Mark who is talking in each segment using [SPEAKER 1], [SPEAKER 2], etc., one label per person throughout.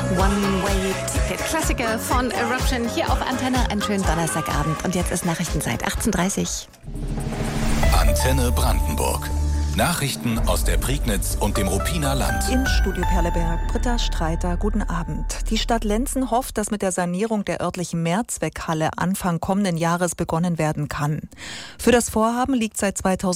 [SPEAKER 1] One-Way-Ticket-Klassiker von Eruption hier auf Antenne. Einen schönen Donnerstagabend. Und jetzt ist Nachrichtenzeit, 18:30 Uhr.
[SPEAKER 2] Antenne Brandenburg. Nachrichten aus der Prignitz und dem Ruppiner Land.
[SPEAKER 3] Im Studio Perleberg, Britta Streiter, guten Abend. Die Stadt Lenzen hofft, dass mit der Sanierung der örtlichen Mehrzweckhalle Anfang kommenden Jahres begonnen werden kann. Für das Vorhaben liegt seit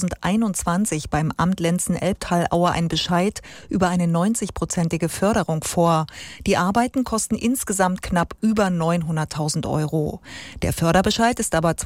[SPEAKER 3] 2021 beim Amt Lenzen-Elbtal-Aue ein Bescheid über eine 90-prozentige Förderung vor. Die Arbeiten kosten insgesamt knapp über 900.000 Euro. Der Förderbescheid ist aber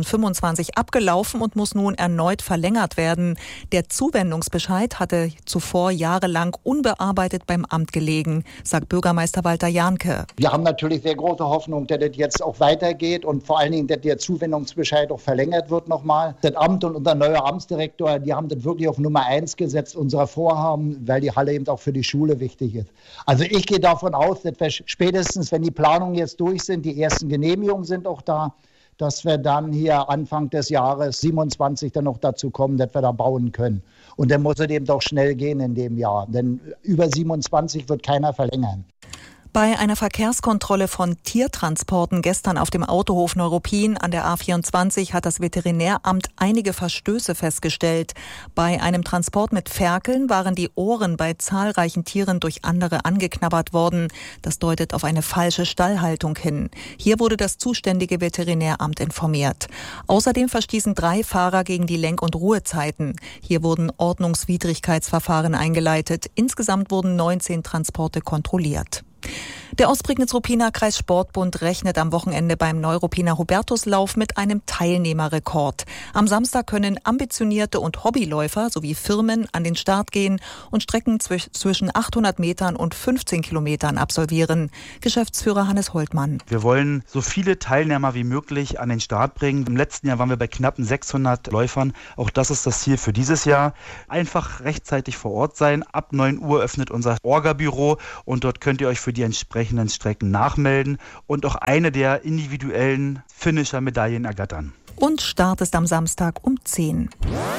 [SPEAKER 3] 2025 abgelaufen und muss nun erneut verlängert werden. Der Zuwendungsbescheid hatte zuvor jahrelang unbearbeitet beim Amt gelegen, sagt Bürgermeister Walter Jahnke.
[SPEAKER 4] Wir haben natürlich sehr große Hoffnung, dass das jetzt auch weitergeht und vor allen Dingen, dass der Zuwendungsbescheid auch verlängert wird nochmal. Das Amt und unser neuer Amtsdirektor, die haben das wirklich auf Nummer 1 gesetzt, unserer Vorhaben, weil die Halle eben auch für die Schule wichtig ist. Also ich gehe davon aus, dass wir spätestens, wenn die Planungen jetzt durch sind, die ersten Genehmigungen sind auch da, dass wir dann hier Anfang des Jahres 27 dann noch dazu kommen, dass wir da bauen können. Und dann muss es eben doch schnell gehen in dem Jahr, denn über 27 wird keiner verlängern.
[SPEAKER 3] Bei einer Verkehrskontrolle von Tiertransporten gestern auf dem Autohof Neuruppin an der A24 hat das Veterinäramt einige Verstöße festgestellt. Bei einem Transport mit Ferkeln waren die Ohren bei zahlreichen Tieren durch andere angeknabbert worden. Das deutet auf eine falsche Stallhaltung hin. Hier wurde das zuständige Veterinäramt informiert. Außerdem verstießen 3 Fahrer gegen die Lenk- und Ruhezeiten. Hier wurden Ordnungswidrigkeitsverfahren eingeleitet. Insgesamt wurden 19 Transporte kontrolliert. Der Ostprignitz-Ruppiner Kreissportbund rechnet am Wochenende beim Neuruppiner Hubertuslauf mit einem Teilnehmerrekord. Am Samstag können ambitionierte und Hobbyläufer sowie Firmen an den Start gehen und Strecken zwischen 800 Metern und 15 Kilometern absolvieren. Geschäftsführer Hannes Holtmann.
[SPEAKER 5] Wir wollen so viele Teilnehmer wie möglich an den Start bringen. Im letzten Jahr waren wir bei knappen 600 Läufern. Auch das ist das Ziel für dieses Jahr. Einfach rechtzeitig vor Ort sein. Ab 9 Uhr öffnet unser Orga-Büro und dort könnt ihr euch für die entsprechenden Strecken nachmelden und auch eine der individuellen Finisher-Medaillen ergattern.
[SPEAKER 3] Und Start ist am Samstag um 10.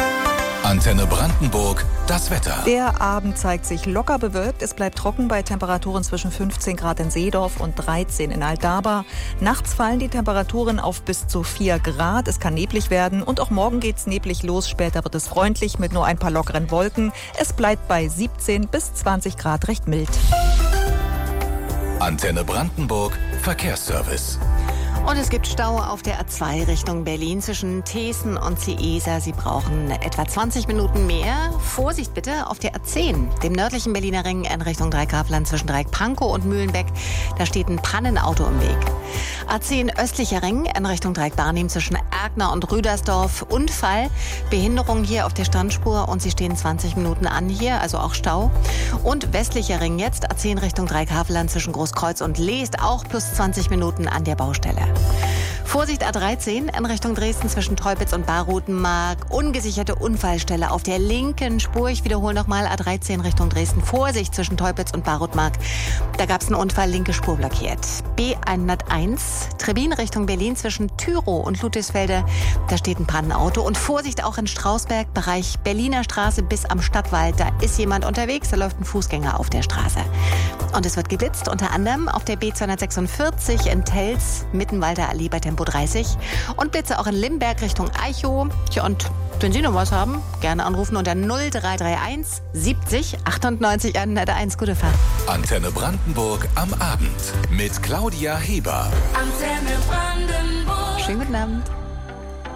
[SPEAKER 2] Antenne Brandenburg, das Wetter.
[SPEAKER 3] Der Abend zeigt sich locker bewölkt. Es bleibt trocken bei Temperaturen zwischen 15 Grad in Seedorf und 13 in Altdaba. Nachts fallen die Temperaturen auf bis zu 4 Grad. Es kann neblig werden und auch morgen geht's neblig los. Später wird es freundlich mit nur ein paar lockeren Wolken. Es bleibt bei 17 bis 20 Grad recht mild.
[SPEAKER 2] Antenne Brandenburg, Verkehrsservice.
[SPEAKER 1] Und es gibt Stau auf der A2 Richtung Berlin zwischen Thesen und Ciesa. Sie brauchen etwa 20 Minuten mehr. Vorsicht bitte auf der A10, dem nördlichen Berliner Ring in Richtung Dreieckhavelland zwischen Dreieck-Pankow und Mühlenbeck. Da steht ein Pannenauto im Weg. A10 östlicher Ring in Richtung Dreieck-Barnim zwischen Erkner und Rüdersdorf. Unfall, Behinderung hier auf der Standspur und sie stehen 20 Minuten an hier, also auch Stau. Und westlicher Ring jetzt, A10 Richtung Dreieck-Havelland zwischen Großkreuz und Leest, auch plus 20 Minuten an der Baustelle. Vorsicht A13 in Richtung Dresden zwischen Teupitz und Baruthenmark. Ungesicherte Unfallstelle auf der linken Spur. Ich wiederhole nochmal A13 Richtung Dresden. Vorsicht zwischen Teupitz und Baruthenmark. Da gab es einen Unfall, linke Spur blockiert. B101 Trebin Richtung Berlin zwischen Tyrow und Ludwigsfelde. Da steht ein Pannenauto. Und Vorsicht auch in Strausberg, Bereich Berliner Straße bis am Stadtwald. Da ist jemand unterwegs, da läuft ein Fußgänger auf der Straße. Und es wird geblitzt, unter anderem auf der B246 in Telz, Mittenwalder Allee bei Tempo 30 und Blitze auch in Limberg Richtung Eichow. Tja, und wenn Sie noch was haben, gerne anrufen unter 0331 70 98 101. Gute Fahrt.
[SPEAKER 2] Antenne Brandenburg am Abend mit Claudia Heber.
[SPEAKER 1] Antenne Brandenburg. Schönen guten Abend.